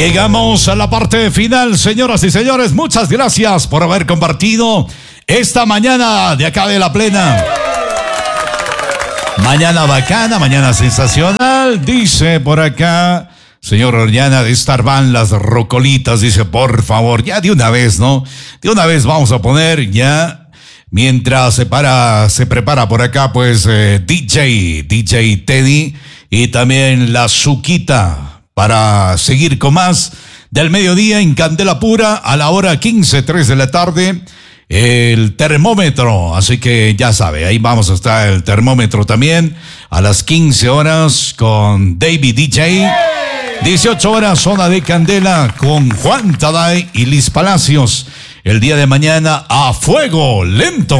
Llegamos a la parte final, señoras y señores. Muchas gracias por haber compartido esta mañana de acá de La Plena. Mañana bacana, mañana sensacional. Dice por acá, señor Orellana, de estar van las rocolitas. Dice, por favor, ya de una vez, ¿no? De una vez vamos a poner ya, mientras se prepara por acá, pues, DJ Teddy y también la Zuquita, para seguir con más del mediodía en Candela Pura a la hora 15:03 de la tarde. El termómetro, así que ya sabe, ahí vamos a estar el termómetro también a las 15 horas con David DJ. 18 horas, zona de Candela con Juan Taday y Liz Palacios. El día de mañana a fuego lento.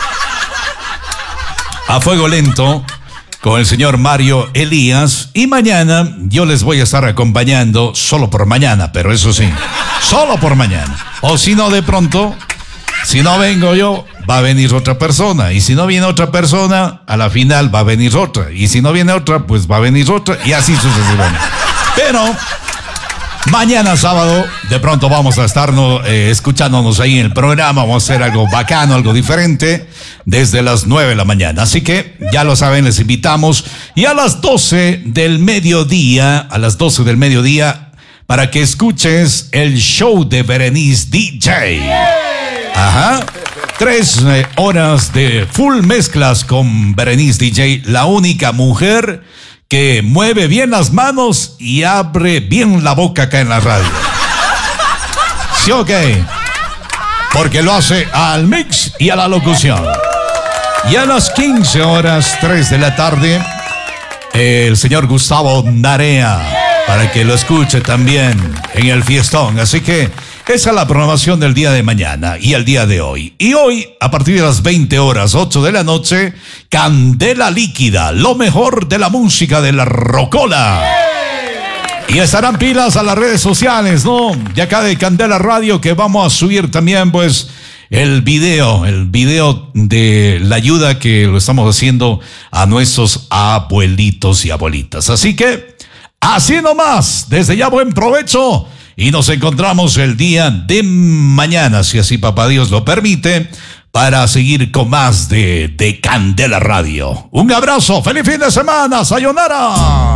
A fuego lento con el señor Mario Elías. Y mañana yo les voy a estar acompañando solo por mañana, pero eso sí, solo por mañana. O si no, de pronto, si no vengo yo, va a venir otra persona. Y si no viene otra persona, a la final va a venir otra. Y si no viene otra, pues va a venir otra. Y así sucesivamente. Pero mañana sábado, de pronto vamos a estarnos escuchándonos ahí en el programa. Vamos a hacer algo bacano, algo diferente, desde las 9 de la mañana. Así que, ya lo saben, les invitamos. Y a las 12 del mediodía, para que escuches el show de Berenice DJ. Ajá. 3 horas de full mezclas con Berenice DJ, la única mujer que mueve bien las manos y abre bien la boca acá en la radio. ¿Sí o qué? Porque lo hace al mix y a la locución. Y a las 15 horas, 3 de la tarde, el señor Gustavo Narea, para que lo escuche también en el fiestón. Así que esa es la programación del día de mañana y el día de hoy. Y hoy, a partir de las 20 horas, 8 de la noche, Candela Líquida, lo mejor de la música de la rocola. Y estarán pilas a las redes sociales, ¿no? De acá de Candela Radio, que vamos a subir también, pues, el video de la ayuda que lo estamos haciendo a nuestros abuelitos y abuelitas. Así que, así nomás, desde ya buen provecho. Y nos encontramos el día de mañana, si así papá Dios lo permite, para seguir con más de Candela Radio. Un abrazo, feliz fin de semana, sayonara.